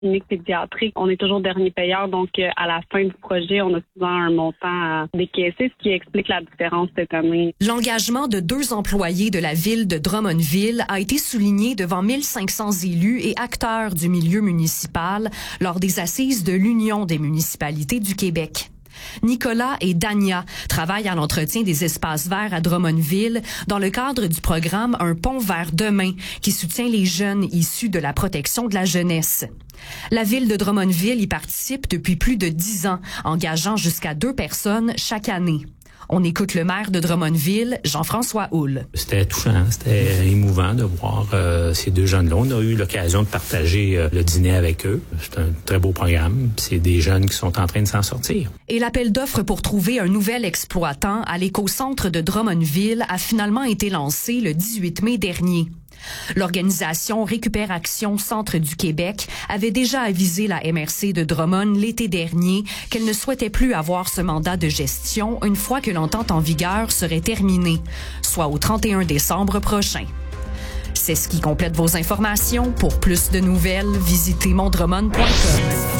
clinique pédiatrique. On est toujours dernier payeur, donc à la fin du projet, on a souvent un montant à décaisser, ce qui explique la différence cette année. L'engagement de 2 employés de la ville de Drummondville a été souligné devant 1500 élus et acteurs du milieu municipal lors des assises de l'Union des municipalités du Québec. Nicolas et Dania travaillent à l'entretien des espaces verts à Drummondville dans le cadre du programme Un pont vers demain qui soutient les jeunes issus de la protection de la jeunesse. La ville de Drummondville y participe depuis plus de 10 ans, engageant jusqu'à 2 personnes chaque année. On écoute le maire de Drummondville, Jean-François Houle. C'était touchant, c'était émouvant de voir ces 2 jeunes-là. On a eu l'occasion de partager le dîner avec eux. C'est un très beau programme. C'est des jeunes qui sont en train de s'en sortir. Et l'appel d'offres pour trouver un nouvel exploitant à l'écocentre de Drummondville a finalement été lancé le 18 mai dernier. L'organisation Récupération Centre du Québec avait déjà avisé la MRC de Drummond l'été dernier qu'elle ne souhaitait plus avoir ce mandat de gestion une fois que l'entente en vigueur serait terminée, soit au 31 décembre prochain. C'est ce qui complète vos informations. Pour plus de nouvelles, visitez mondrummond.com.